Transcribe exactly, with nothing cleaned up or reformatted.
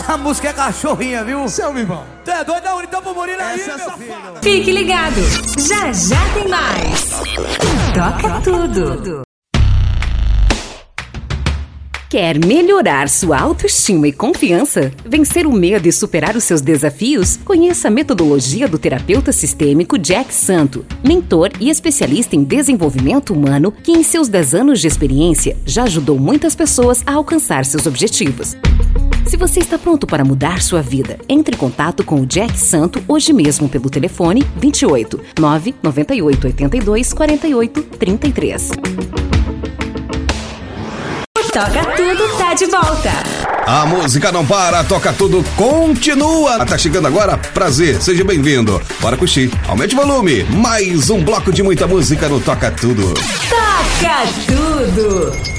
A música é cachorrinha, viu? Seu Vivão. Tu é doido? Não, então pro Murilo aí, Essa é meu safada. filho. Fique ligado, já já tem mais. Toca tudo. Quer melhorar sua autoestima e confiança? Vencer o medo e superar os seus desafios? Conheça a metodologia do terapeuta sistêmico Jack Santo, mentor e especialista em desenvolvimento humano que em seus dez anos de experiência já ajudou muitas pessoas a alcançar seus objetivos. Se você está pronto para mudar sua vida, entre em contato com o Jack Santo hoje mesmo pelo telefone vinte e oito, nove noventa e oito, oitenta e dois, quarenta e oito, trinta e três. Toca Tudo tá de volta. A música não para, Toca Tudo continua. Tá chegando agora, prazer, seja bem-vindo. Bora curtir, aumente o volume. Mais um bloco de muita música no Toca Tudo. Toca Tudo.